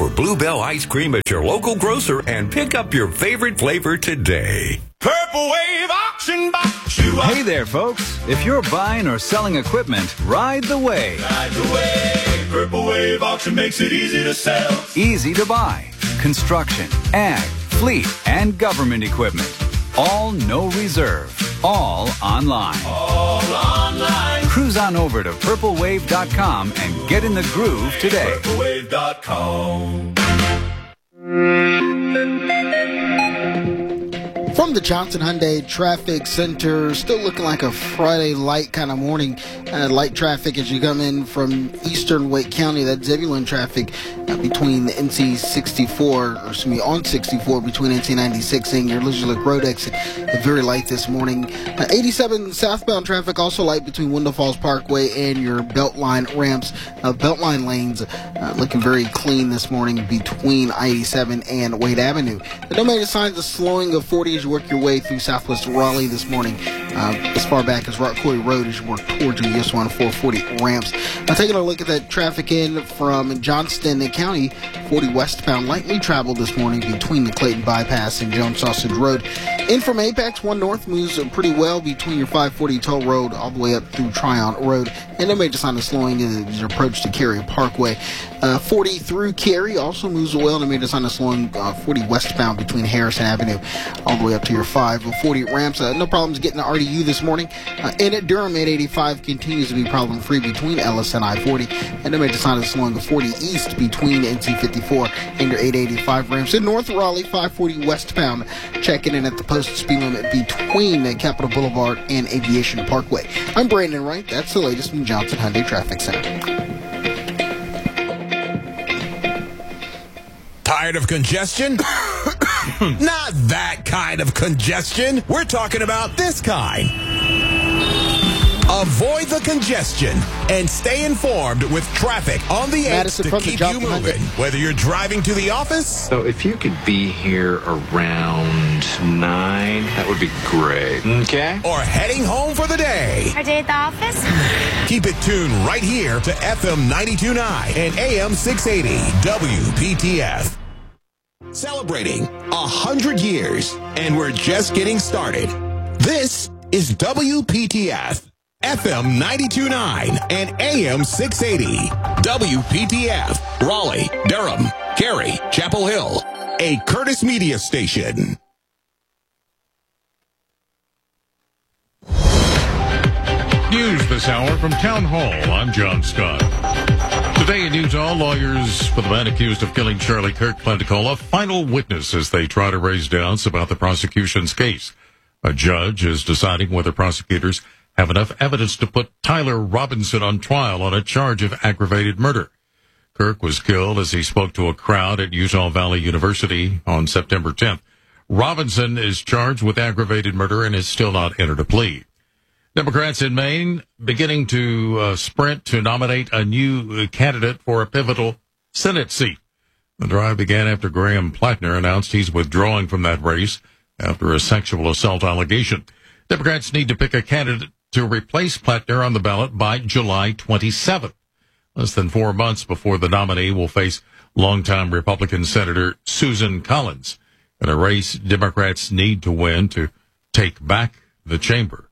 for Bluebell ice cream at your local grocer and pick up your favorite flavor today. Purple Wave Auction Box. Hey there, folks. If you're buying or selling equipment, ride the wave. Ride the wave. Purple Wave Auction makes it easy to sell. Easy to buy. Construction, ag, fleet, and government equipment. All no reserve. All online. All online. Cruise on over to purplewave.com and get in the groove today. Purplewave.com. From the Johnson Hyundai Traffic Center, still looking like a Friday light kind of morning. Light traffic as you come in from eastern Wake County. That Zebulon traffic between the NC 64, or excuse me, on 64 between NC 96 and your Elizabeth Road exit. Very light this morning. 87 southbound traffic also light between Wendell Falls Parkway and your Beltline ramps. Beltline lanes looking very clean this morning between I-87 and Wade Avenue. No major signs of slowing of 40 as you work your way through southwest Raleigh this morning, as far back as Rock Quarry Road as you work towards the US 1 440 ramps. Now taking a look at that traffic in from Johnston County, 40 westbound lightly traveled this morning between the Clayton Bypass and Jones Sausage Road. In from Apex, 1 north moves pretty well between your 540 Toll Road all the way up through Tryon Road, and no major sign of slowing as you approach the Cary Parkway. 40 through Cary also moves well, and no major sign of slowing 40 westbound between Harrison Avenue all the way up to your 540 ramps. No problems getting to RDU this morning. And at Durham, 885 continues to be problem-free between Ellis and I-40, and no major sign of slowing the 40 east between NC 54 and your 885 ramps. In North Raleigh, 540 westbound, checking in at the posted speed limit between Capitol Boulevard and Aviation Parkway. I'm Brandon Wright. That's the latest from Johnson Hyundai Traffic Center. Tired of congestion? Not that kind of congestion. We're talking about this kind. Avoid the congestion and stay informed with traffic on the 8th to keep you moving. Whether you're driving to the office. So if you could be here around 9, that would be great. Okay? Or heading home for the day. Our day at the office? Keep it tuned right here to FM 92.9 and AM 680 WPTF. Celebrating 100 years, and we're just getting started. This is WPTF, FM 92.9 and AM 680. WPTF, Raleigh, Durham, Cary, Chapel Hill, a Curtis Media station. News this hour from Town Hall. I'm John Scott. Today in Utah, lawyers for the man accused of killing Charlie Kirk plan to call a final witness as they try to raise doubts about the prosecution's case. A judge is deciding whether prosecutors have enough evidence to put Tyler Robinson on trial on a charge of aggravated murder. Kirk was killed as he spoke to a crowd at Utah Valley University on September 10th. Robinson is charged with aggravated murder and has still not entered a plea. Democrats in Maine beginning to sprint to nominate a new candidate for a pivotal Senate seat. The drive began after Graham Plattner announced he's withdrawing from that race after a sexual assault allegation. Democrats need to pick a candidate to replace Plattner on the ballot by July 27th. Less than 4 months before the nominee will face longtime Republican Senator Susan Collins in a race Democrats need to win to take back the chamber.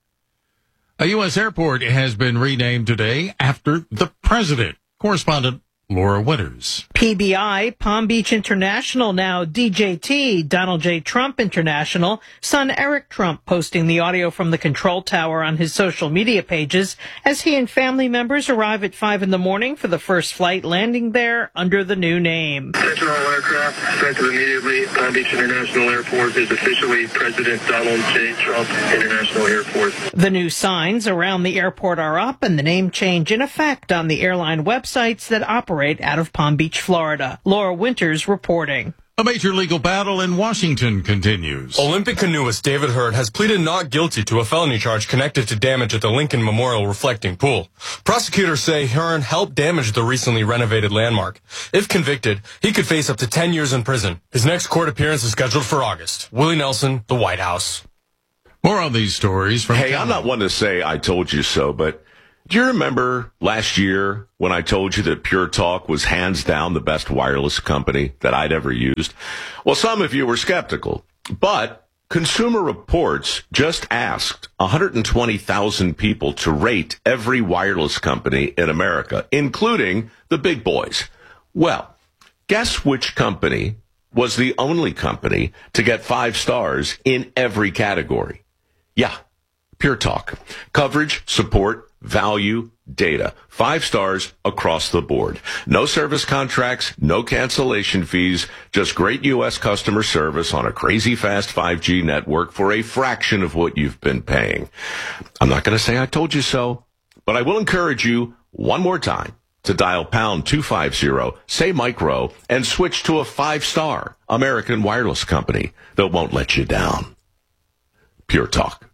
A U.S. airport has been renamed today after the president. Correspondent Laura Winters. PBI, Palm Beach International, now DJT, Donald J. Trump International. Son Eric Trump posting the audio from the control tower on his social media pages as he and family members arrive at 5 in the morning for the first flight landing there under the new name. Attention all aircraft, effective immediately. Palm Beach International Airport is officially President Donald J. Trump International Airport. The new signs around the airport are up and the name change in effect on the airline websites that operate out of Palm Beach, Florida. Laura Winters reporting. A major legal battle in Washington continues. Olympic canoeist David Hurd has pleaded not guilty to a felony charge connected to damage at the Lincoln Memorial Reflecting Pool. Prosecutors say Hurd helped damage the recently renovated landmark. If convicted, he could face up to 10 years in prison. His next court appearance is scheduled for August. Willie Nelson, The White House. More on these stories from... Hey, I'm not one to say I told you so, but Do you remember last year when I told you that Pure Talk was hands down the best wireless company that I'd ever used? Well, some of you were skeptical, but Consumer Reports just asked 120,000 people to rate every wireless company in America, including the big boys. Well, guess which company was the only company to get 5 stars in every category? Yeah, Pure Talk. Coverage, support, value, data. 5 stars across the board. No service contracts, no cancellation fees, just great U.S. customer service on a crazy fast 5G network for a fraction of what you've been paying. I'm not going to say I told you so, but I will encourage you one more time to dial pound 250, say micro, and switch to a 5-star American wireless company that won't let you down. Pure Talk.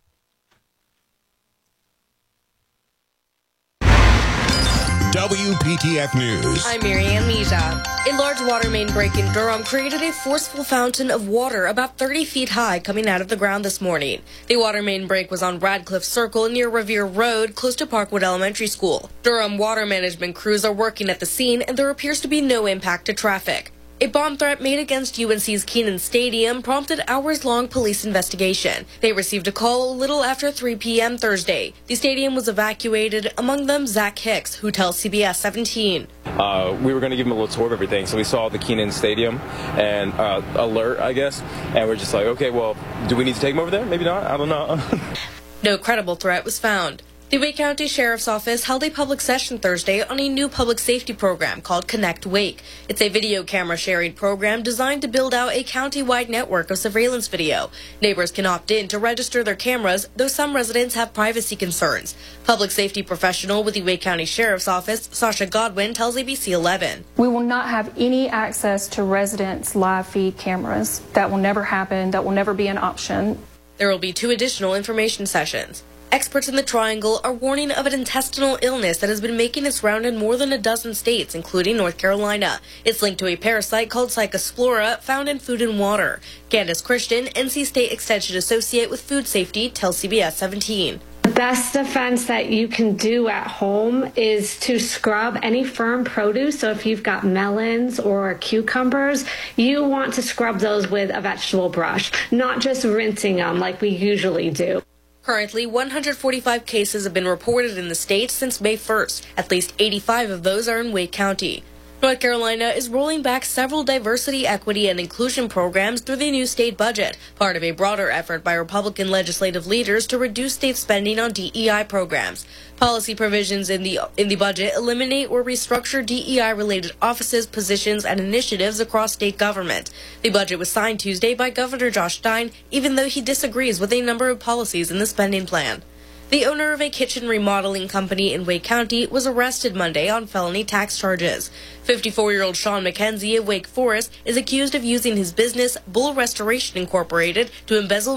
WPTF News. I'm Marianne Mija. A large water main break in Durham created a forceful fountain of water about 30 feet high coming out of the ground this morning. The water main break was on Radcliffe Circle near Revere Road, close to Parkwood Elementary School. Durham water management crews are working at the scene, and there appears to be no impact to traffic. A bomb threat made against UNC's Kenan Stadium prompted hours-long police investigation. They received a call a little after 3 p.m. Thursday. The stadium was evacuated, among them Zach Hicks, who tells CBS 17. We were going to give him a little tour of everything, so we saw the Kenan Stadium and alert, I guess, and we're just like, okay, well, do we need to take him over there? Maybe not. I don't know. No credible threat was found. The Wake County Sheriff's Office held a public session Thursday on a new public safety program called Connect Wake. It's a video camera sharing program designed to build out a county-wide network of surveillance video. Neighbors can opt in to register their cameras, though some residents have privacy concerns. Public safety professional with the Wake County Sheriff's Office, Sasha Godwin, tells ABC 11. We will not have any access to residents' live feed cameras. That will never happen. That will never be an option. There will be 2 additional information sessions. Experts in the Triangle are warning of an intestinal illness that has been making its round in more than a dozen states, including North Carolina. It's linked to a parasite called Psychospora found in food and water. Candace Christian, NC State Extension Associate with Food Safety, tells CBS 17. The best defense that you can do at home is to scrub any firm produce. So if you've got melons or cucumbers, you want to scrub those with a vegetable brush, not just rinsing them like we usually do. Currently, 145 cases have been reported in the state since May 1st. At least 85 of those are in Wake County. North Carolina is rolling back several diversity, equity, and inclusion programs through the new state budget, part of a broader effort by Republican legislative leaders to reduce state spending on DEI programs. Policy provisions in the budget eliminate or restructure DEI-related offices, positions, and initiatives across state government. The budget was signed Tuesday by Governor Josh Stein, even though he disagrees with a number of policies in the spending plan. The owner of a kitchen remodeling company in Wake County was arrested Monday on felony tax charges. 54-year-old Sean McKenzie of Wake Forest is accused of using his business, Bull Restoration Incorporated, to embezzle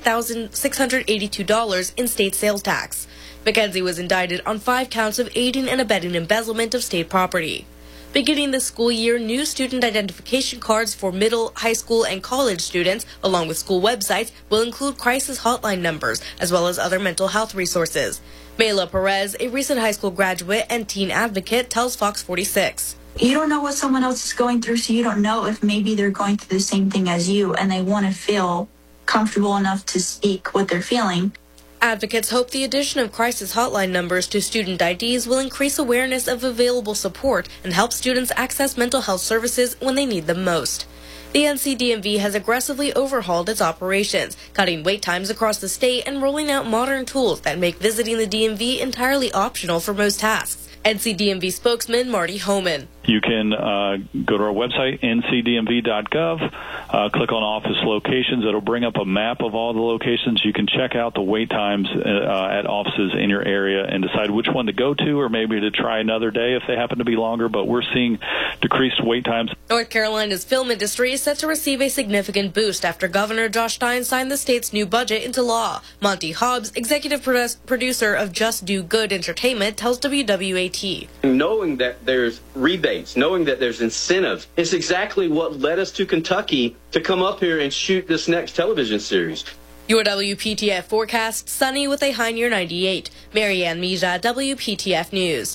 $90,682 in state sales tax. McKenzie was indicted on 5 counts of aiding and abetting embezzlement of state property. Beginning this school year, new student identification cards for middle, high school, and college students, along with school websites, will include crisis hotline numbers, as well as other mental health resources. Mayla Perez, a recent high school graduate and teen advocate, tells Fox 46. You don't know what someone else is going through, so you don't know if maybe they're going through the same thing as you, and they want to feel comfortable enough to speak what they're feeling. Advocates hope the addition of crisis hotline numbers to student IDs will increase awareness of available support and help students access mental health services when they need them most. The NCDMV has aggressively overhauled its operations, cutting wait times across the state and rolling out modern tools that make visiting the DMV entirely optional for most tasks. NCDMV spokesman Marty Homan. You can go to our website, ncdmv.gov, click on office locations. It'll bring up a map of all the locations. You can check out the wait times at offices in your area and decide which one to go to, or maybe to try another day if they happen to be longer. But we're seeing decreased wait times. North Carolina's film industry is set to receive a significant boost after Governor Josh Stein signed the state's new budget into law. Monty Hobbs, executive producer of Just Do Good Entertainment, tells WWAT. Knowing that there's rebates, knowing that there's incentives, it's exactly what led us to Kentucky to come up here and shoot this next television series. Your WPTF forecast, sunny with a high near 98. Marianne Mija, WPTF News.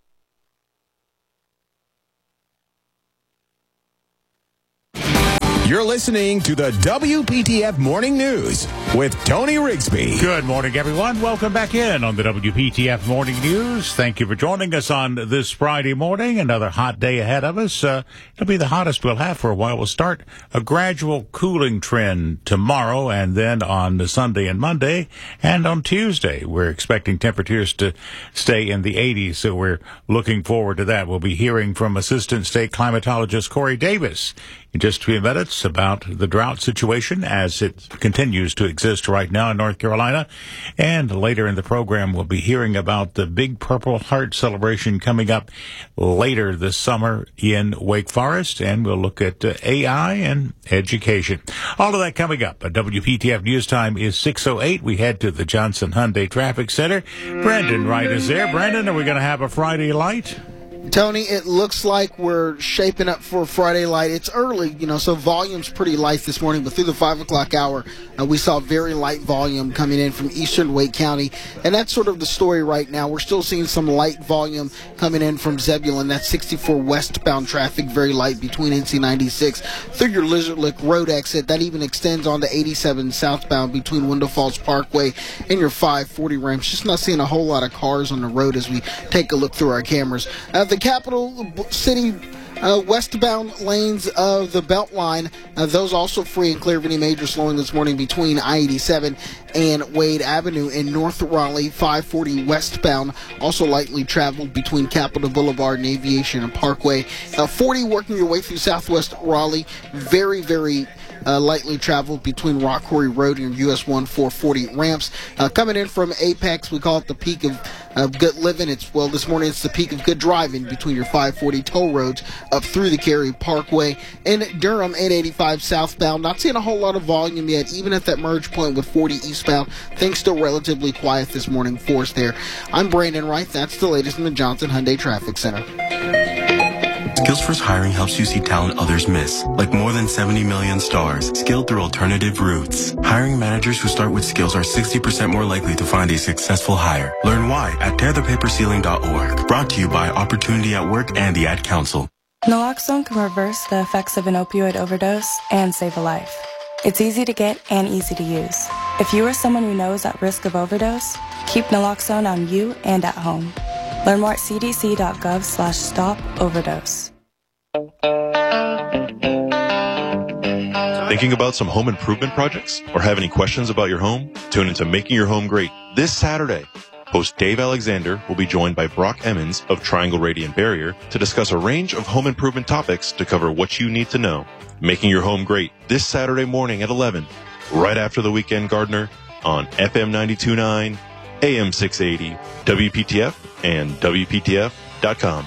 You're listening to the WPTF Morning News with Tony Rigsby. Good morning, everyone. Welcome back in on the WPTF Morning News. Thank you for joining us on this Friday morning. Another hot day ahead of us. It'll be the hottest we'll have for a while. We'll start a gradual cooling trend tomorrow and then on Sunday and Monday. And on Tuesday, we're expecting temperatures to stay in the 80s, so we're looking forward to that. We'll be hearing from Assistant State Climatologist Corey Davis in just a few minutes about the drought situation as it continues to exist right now in North Carolina. And later in the program, we'll be hearing about the Big Purple Heart celebration coming up later this summer in Wake Forest. And we'll look at AI and education. All of that coming up. WPTF News Time is 6:08. We head to the Johnson Hyundai Traffic Center. Brandon Wright is there. Brandon, are we going to have a Friday light? Tony, it looks like we're shaping up for Friday light. It's early, so volume's pretty light this morning, but through the 5 o'clock hour, we saw very light volume coming in from eastern Wake County, and that's sort of the story right now. We're still seeing some light volume coming in from Zebulon. That's 64 westbound traffic, very light between NC 96 through your Lizard Lick Road exit. That even extends on to 87 southbound between Window Falls Parkway and your 540 ramps. Just not seeing a whole lot of cars on the road as we take a look through our cameras. The Capital City westbound lanes of the Beltline, those also free and clear of any major slowing this morning between I-87 and Wade Avenue. In North Raleigh, 540 westbound, also lightly traveled between Capitol Boulevard and Aviation and Parkway. 40 working your way through southwest Raleigh, very, very lightly traveled between Rock Quarry Road and US 1440 ramps. Coming in from Apex, we call it the peak of good living. This morning it's the peak of good driving between your 540 toll roads up through the Cary Parkway. In Durham, 885 southbound, not seeing a whole lot of volume yet, even at that merge point with 40 eastbound. Things still relatively quiet this morning for us there. I'm Brandon Wright. That's the latest in the Johnson Hyundai Traffic Center. SkillsFirst Hiring helps you see talent others miss, like more than 70 million stars, skilled through alternative routes. Hiring managers who start with skills are 60% more likely to find a successful hire. Learn why at tearthepaperceiling.org. Brought to you by Opportunity at Work and the Ad Council. Naloxone can reverse the effects of an opioid overdose and save a life. It's easy to get and easy to use. If you or someone you know is at risk of overdose, keep naloxone on you and at home. Learn more at cdc.gov/stop-overdose. Thinking about some home improvement projects or have any questions about your home? Tune into Making Your Home Great this Saturday. Host Dave Alexander will be joined by Brock Emmons of Triangle Radiant Barrier to discuss a range of home improvement topics to cover what you need to know. Making Your Home Great this Saturday morning at 11, right after the Weekend Gardener on FM 92.9, AM 680, WPTF, and WPTF.com.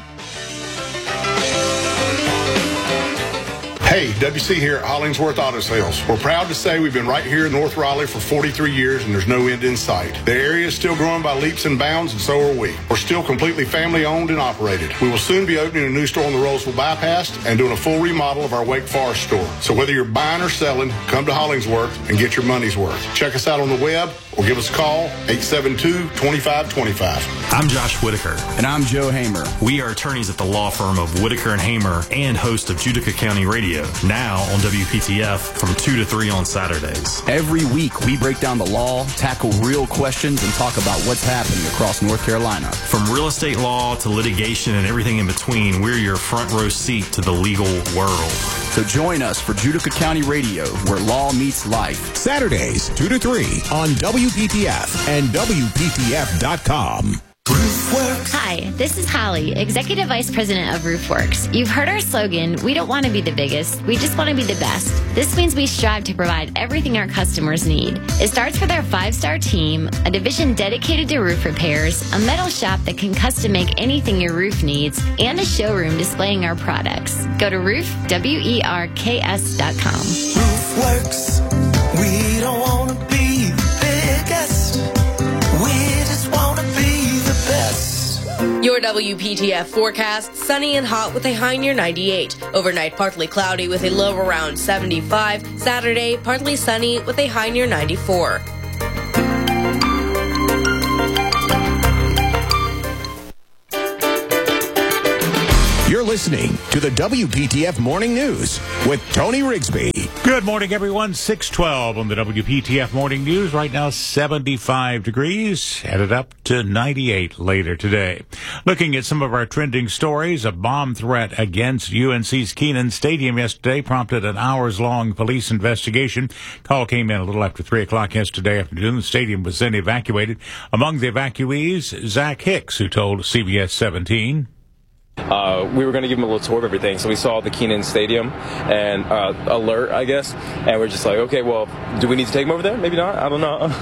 Hey, WC here at Hollingsworth Auto Sales. We're proud to say we've been right here in North Raleigh for 43 years and there's no end in sight. The area is still growing by leaps and bounds and so are we. We're still completely family owned and operated. We will soon be opening a new store on the Roseville Bypass and doing a full remodel of our Wake Forest store. So whether you're buying or selling, come to Hollingsworth and get your money's worth. Check us out on the web or give us a call, 872-2525. I'm Josh Whitaker. And I'm Joe Hamer. We are attorneys at the law firm of Whitaker and Hamer and host of Judica County Radio, now on WPTF from 2 to 3 on Saturdays. Every week, we break down the law, tackle real questions, and talk about what's happening across North Carolina. From real estate law to litigation and everything in between, we're your front row seat to the legal world. So join us for Judica County Radio, where law meets life. Saturdays, 2 to 3 on WPTF and WPTF.com. Hi, this is Holly, Executive Vice President of RoofWorks. You've heard our slogan, we don't want to be the biggest, we just want to be the best. This means we strive to provide everything our customers need. It starts with our 5-star team, a division dedicated to roof repairs, a metal shop that can custom make anything your roof needs, and a showroom displaying our products. Go to roofwerks.com. RoofWorks, we don't want to be the biggest, we just want to be the best. Your Your WPTF forecast, sunny and hot with a high near 98. Overnight, partly cloudy with a low around 75. Saturday, partly sunny with a high near 94. You're listening to the WPTF Morning News with Tony Rigsby. Good morning, everyone. 6:12 on the WPTF Morning News. Right now, 75 degrees, headed up to 98 later today. Looking at some of our trending stories, a bomb threat against UNC's Kenan Stadium yesterday prompted an hours-long police investigation. Call came in a little after 3 o'clock yesterday afternoon. The stadium was then evacuated. Among the evacuees, Zach Hicks, who told CBS 17. We were going to give them a little tour of everything, so we saw the Kenan Stadium and alert, I guess, and we're just like, okay, well, do we need to take them over there? Maybe not. I don't know.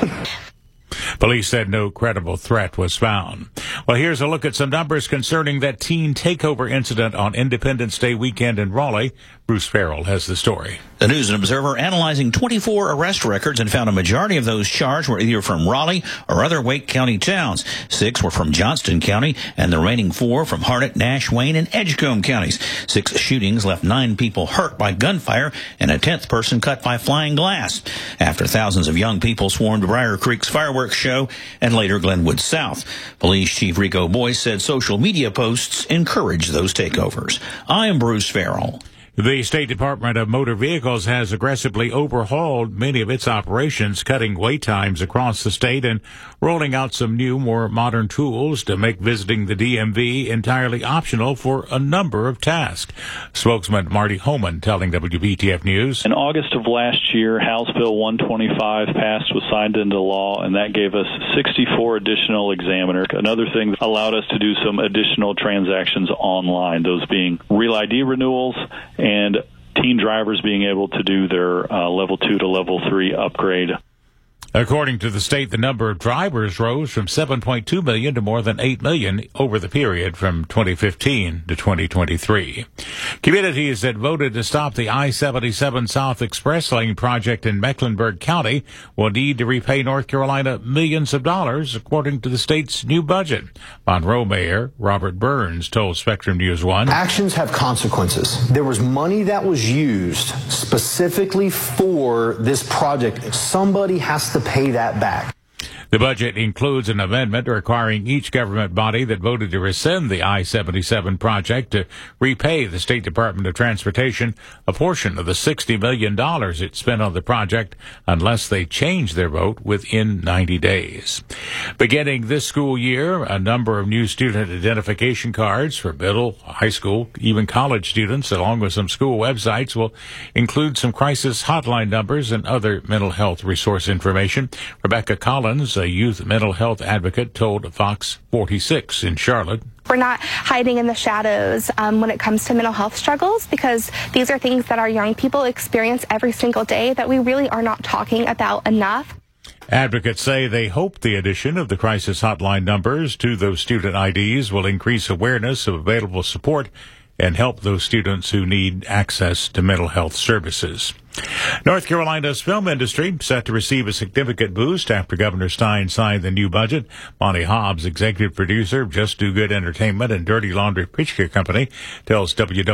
Police said no credible threat was found. Well, here's a look at some numbers concerning that teen takeover incident on Independence Day weekend in Raleigh. Bruce Farrell has the story. The News and Observer analyzing 24 arrest records and found a majority of those charged were either from Raleigh or other Wake County towns. 6 were from Johnston County, and the remaining 4 from Harnett, Nash, Wayne, and Edgecombe counties. 6 shootings left 9 people hurt by gunfire and a 10th person cut by flying glass. After thousands of young people swarmed Briar Creek's fireworks show and later Glenwood South. Police Chief Rico Boyce said social media posts encourage those takeovers. I am Bruce Farrell. The State Department of Motor Vehicles has aggressively overhauled many of its operations, cutting wait times across the state and rolling out some new, more modern tools to make visiting the DMV entirely optional for a number of tasks. Spokesman Marty Homan telling WPTF News. In August of last year, House Bill 125 passed, was signed into law, and that gave us 64 additional examiners. Another thing that allowed us to do some additional transactions online, those being Real ID renewals and teen drivers being able to do their level 2 to level 3 upgrade. According to the state, the number of drivers rose from 7.2 million to more than 8 million over the period from 2015 to 2023. Communities that voted to stop the I-77 South Express Lane project in Mecklenburg County will need to repay North Carolina millions of dollars, according to the state's new budget. Monroe Mayor Robert Burns told Spectrum News 1. Actions have consequences. There was money that was used specifically for this project. Somebody has to pay that back. The budget includes an amendment requiring each government body that voted to rescind the I-77 project to repay the State Department of Transportation a portion of the $60 million it spent on the project unless they change their vote within 90 days. Beginning this school year, a number of new student identification cards for middle, high school, even college students, along with some school websites, will include some crisis hotline numbers and other mental health resource information. Rebecca Collins, a youth mental health advocate, told Fox 46 in Charlotte. We're not hiding in the shadows when it comes to mental health struggles, because these are things that our young people experience every single day that we really are not talking about enough. Advocates say they hope the addition of the crisis hotline numbers to those student IDs will increase awareness of available support and help those students who need access to mental health services. North Carolina's film industry set to receive a significant boost after Governor Stein signed the new budget. Monty Hobbs, executive producer of Just Do Good Entertainment and Dirty Laundry Picture Company, tells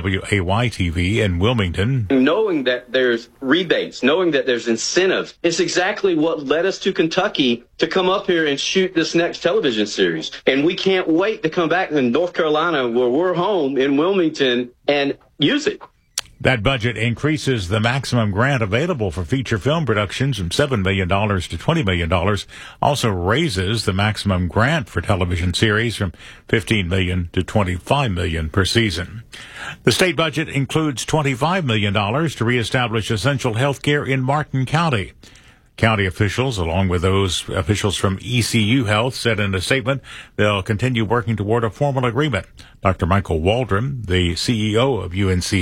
WWAY-TV in Wilmington. Knowing that there's rebates, knowing that there's incentives, it's exactly what led us to Kentucky to come up here and shoot this next television series. And we can't wait to come back to North Carolina, where we're home in Wilmington, and use it. That budget increases the maximum grant available for feature film productions from $7 million to $20 million, also raises the maximum grant for television series from $15 million to $25 million per season. The state budget includes $25 million to reestablish essential health care in Martin County. County officials, along with those officials from ECU Health, said in a statement they'll continue working toward a formal agreement. Dr. Michael Waldron, the CEO of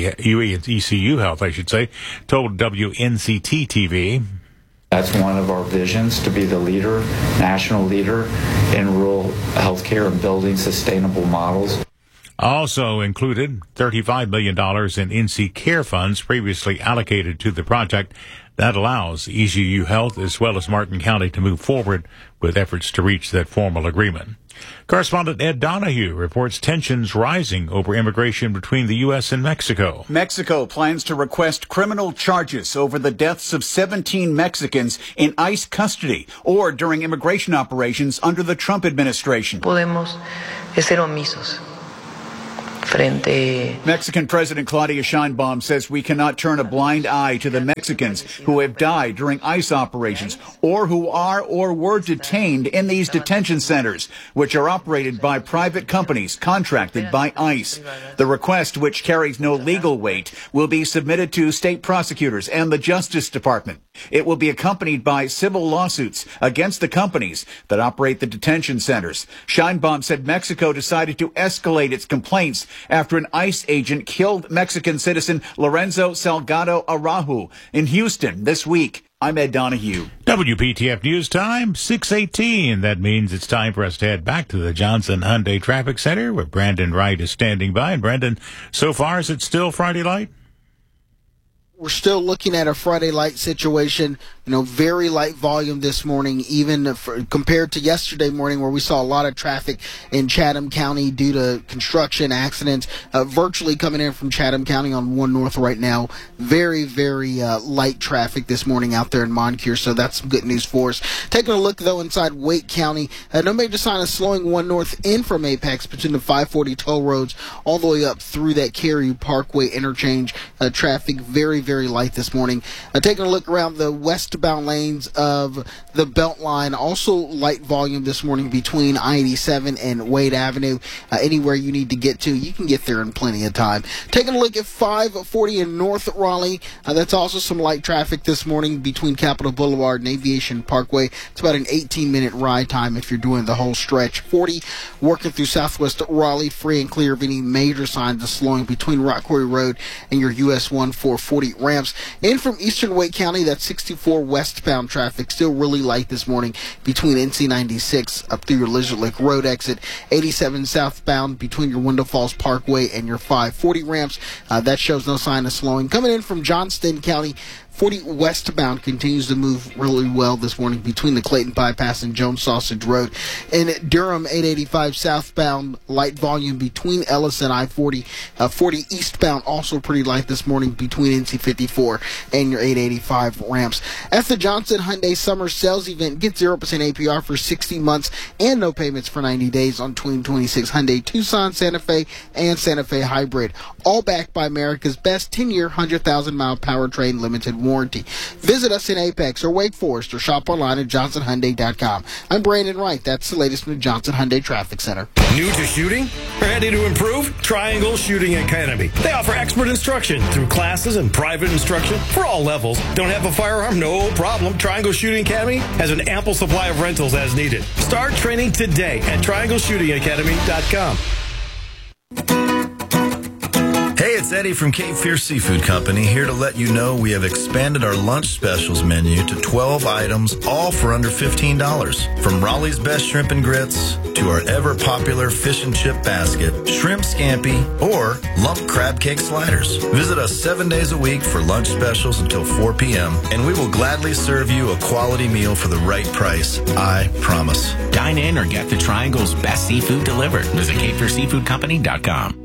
ECU Health, told WNCT-TV. That's one of our visions, to be the leader, national leader in rural healthcare and building sustainable models. Also included $35 million in NC Care funds previously allocated to the project. That allows ECU Health as well as Martin County to move forward with efforts to reach that formal agreement. Correspondent Ed Donahue reports tensions rising over immigration between the U.S. and Mexico. Mexico plans to request criminal charges over the deaths of 17 Mexicans in ICE custody or during immigration operations under the Trump administration. Podemos ser omisos. Mexican President Claudia Sheinbaum says we cannot turn a blind eye to the Mexicans who have died during ICE operations or who are or were detained in these detention centers, which are operated by private companies contracted by ICE. The request, which carries no legal weight, will be submitted to state prosecutors and the Justice Department. It will be accompanied by civil lawsuits against the companies that operate the detention centers. Sheinbaum said Mexico decided to escalate its complaints after an ICE agent killed Mexican citizen Lorenzo Salgado Araujo in Houston this week. I'm Ed Donahue. WPTF News Time, 6:18. That means it's time for us to head back to the Johnson Hyundai Traffic Center where Brandon Wright is standing by. And Brandon, so far, is it still Friday light? We're still looking at a Friday light situation, very light volume this morning, even compared to yesterday morning where we saw a lot of traffic in Chatham County due to construction accidents, virtually coming in from Chatham County on 1 North right now. Very, very light traffic this morning out there in Moncure, so that's some good news for us. Taking a look, though, inside Wake County, no major sign of slowing 1 North in from Apex between the 540 toll roads all the way up through that Cary Parkway interchange. Traffic very, very light this morning. Taking a look around the westbound lanes of the Beltline, also light volume this morning between I-87 and Wade Avenue. Anywhere you need to get to, you can get there in plenty of time. Taking a look at 540 in North Raleigh, that's also some light traffic this morning between Capitol Boulevard and Aviation Parkway. It's about an 18-minute ride time if you're doing the whole stretch. 40 working through Southwest Raleigh, free and clear of any major signs of slowing between Rock Quarry Road and your US 1440 ramps. In from Eastern Wake County, that 64 westbound traffic still really light this morning between NC 96 up through your Lizard Lake Road exit. 87 southbound between your Window Falls Parkway and your 540 ramps. That shows no sign of slowing. Coming in from Johnston County, 40 westbound continues to move really well this morning between the Clayton Bypass and Jones Sausage Road. In Durham, 885 southbound, light volume between Ellis and I-40. 40 eastbound, also pretty light this morning between NC 54 and your 885 ramps. At the Johnson Hyundai Summer Sales Event, get 0% APR for 60 months and no payments for 90 days on 2026 Hyundai Tucson, Santa Fe, and Santa Fe Hybrid. All backed by America's best 10-year, 100,000-mile powertrain limited warranty. Visit us in Apex or Wake Forest or shop online at johnsonhyundai.com. I'm Brandon Wright. That's the latest from the Johnson Hyundai Traffic Center. New to shooting? Ready to improve? Triangle Shooting Academy. They offer expert instruction through classes and private instruction for all levels. Don't have a firearm? No problem. Triangle Shooting Academy has an ample supply of rentals as needed. Start training today at triangleshootingacademy.com. Hey, it's Eddie from Cape Fear Seafood Company, here to let you know we have expanded our lunch specials menu to 12 items, all for under $15. From Raleigh's best shrimp and grits to our ever-popular fish and chip basket, shrimp scampi, or lump crab cake sliders. Visit us 7 days a week for lunch specials until 4 p.m., and we will gladly serve you a quality meal for the right price, I promise. Dine in or get the Triangle's best seafood delivered. Visit CapeFearSeafoodCompany.com.